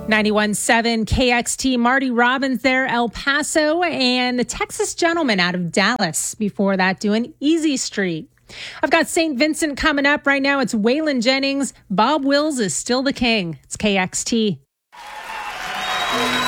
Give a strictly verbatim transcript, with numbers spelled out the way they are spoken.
ninety-one point seven K X T, Marty Robbins there, El Paso, and the Texas Gentleman out of Dallas. Before that, doing Easy Street. I've got Saint Vincent coming up right now. It's Waylon Jennings. Bob Wills is still the king. It's K X T.